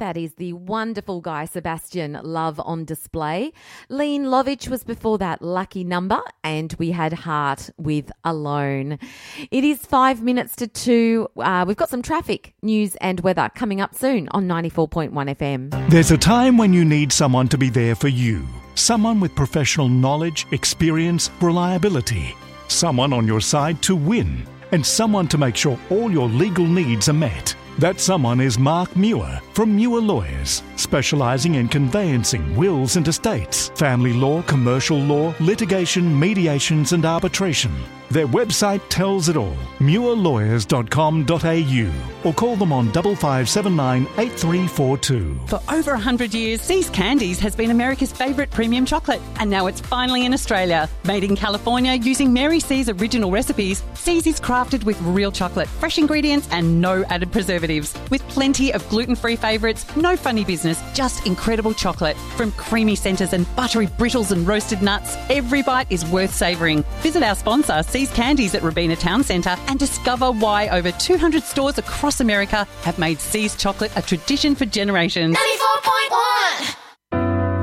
That is the wonderful Guy Sebastian, Love on Display. Lean Lovitch was before that, Lucky Number, and we had Heart with Alone. It is 5 minutes to 2. We've got some traffic, news and weather coming up soon on 94.1 FM. There's a time when you need someone to be there for you. Someone with professional knowledge, experience, reliability. Someone on your side to win. And someone to make sure all your legal needs are met. That someone is Mark Muir from Muir Lawyers, specialising in conveyancing wills and estates, family law, commercial law, litigation, mediations and arbitration. Their website tells it all, muirlawyers.com.au, or call them on 5579 8342. For over 100 years, See's Candies has been America's favourite premium chocolate, and now it's finally in Australia. Made in California using Mary C's original recipes, See's is crafted with real chocolate, fresh ingredients and no added preservatives. With plenty of gluten-free favourites, no funny business, just incredible chocolate. From creamy centres and buttery brittles and roasted nuts, every bite is worth savouring. Visit our sponsor, See's Candies at Robina Town Centre, and discover why over 200 stores across America have made See's chocolate a tradition for generations. 94.1